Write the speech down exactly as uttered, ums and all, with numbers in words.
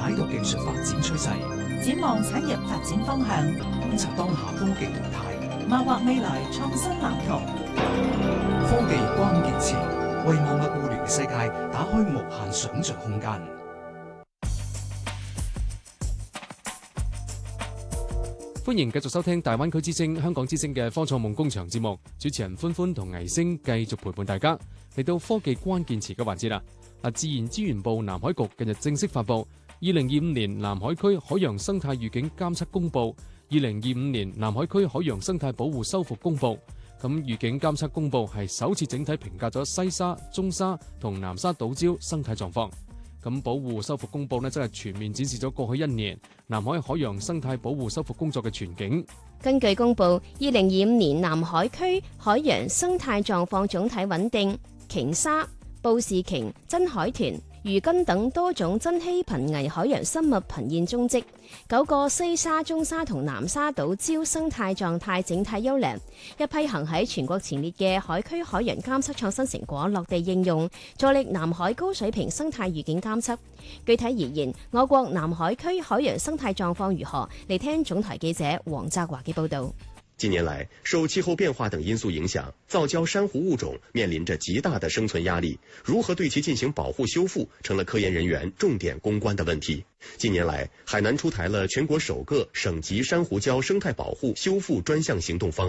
解讀技術發展趨勢， 展望產業發展方向， 觀察當下科技動態， 謀劃未來創新藍圖。 科技關鍵詞，為萬物互聯嘅世界打開無限想像空間。 歡迎繼續收聽大灣區之聲、香港之聲嘅科創夢工場節目，主持人歡歡同倪星繼續陪伴大家嚟到科技關鍵詞嘅環節啦。啊，自然資源部南海局近日正式發布二零二五年南海區海洋生態預警監測公佈，二零二五年南海區海洋生態保護修復公佈。咁預警監測公佈係首次整體評價咗西沙、中沙同南沙島礁生態狀況。咁保護修復公佈呢，真係全面展示咗過去一年南海海洋生態保護修復工作嘅全景。 根據公佈，二零二五年南海區海洋生態狀況總體穩定，鯨鯊、布氏鯨、真海豚、魚根等多種珍稀瀕危海洋生物頻現蹤跡，九個西沙、中沙同南沙島礁生態狀態整體優良，一批行喺全國前列嘅海區海洋監測創新成果落地應用，助力南海高水平生態預警監測。具體而言，我國南海區海洋生態狀況如何？嚟聽總台記者黃澤華嘅報導。 近年來，受氣候變化等因素影響，造礁珊瑚物種面臨着極大的生存壓力，如何對其進行保護修復，成了科研人員重點攻關的問題。近年來，海南出台了全國首個省級珊瑚礁生態保護修復專項行動方案。